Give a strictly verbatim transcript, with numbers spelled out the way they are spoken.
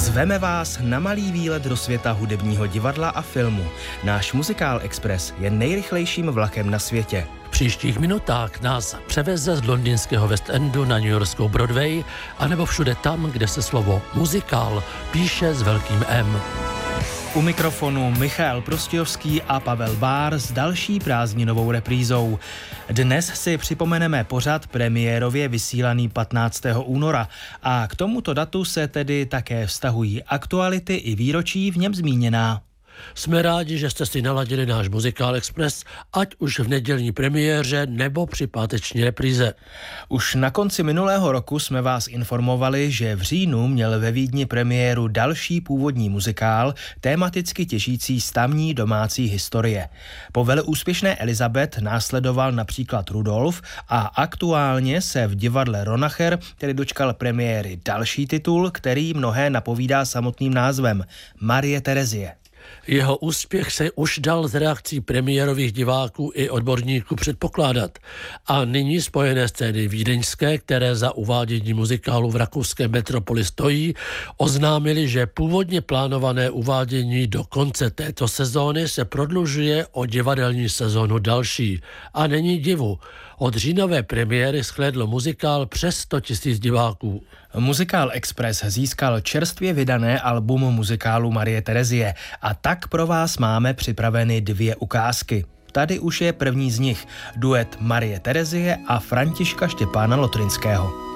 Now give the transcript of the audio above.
Zveme vás na malý výlet do světa hudebního divadla a filmu. Náš Muzikál Express je nejrychlejším vlakem na světě. V příštích minutách nás převeze z londýnského West Endu na newyorskou Broadway, anebo všude tam, kde se slovo muzikál píše s velkým M. U mikrofonu Michal Prostějovský a Pavel Bár s další prázdninovou reprízou. Dnes si připomeneme pořad premiérově vysílaný patnáctého února a k tomuto datu se tedy také vztahují aktuality i výročí v něm zmíněná. Jsme rádi, že jste si naladili náš Muzikál Express, ať už v nedělní premiéře nebo při páteční repríze. Už na konci minulého roku jsme vás informovali, že v říjnu měl ve Vídni premiéru další původní muzikál, tematicky těžící z tamní domácí historie. Po veleúspěšné Elizabeth následoval například Rudolf a aktuálně se v divadle Ronacher tedy dočkal premiéry další titul, který mnohé napovídá samotným názvem Marie Terezie. Jeho úspěch se už dal z reakcí premiérových diváků i odborníků předpokládat. A nyní Spojené scény vídeňské, které za uvádění muzikálu v rakouské metropoli stojí, oznámili, že původně plánované uvádění do konce této sezóny se prodlužuje o divadelní sezónu další. A není divu. Od říjnové premiéry shlédl muzikál přes sto tisíc diváků. Muzikál Express získal čerstvě vydané album muzikálu Marie Terezie a tak pro vás máme připraveny dvě ukázky. Tady už je první z nich, duet Marie Terezie a Františka Štěpána Lotrinského.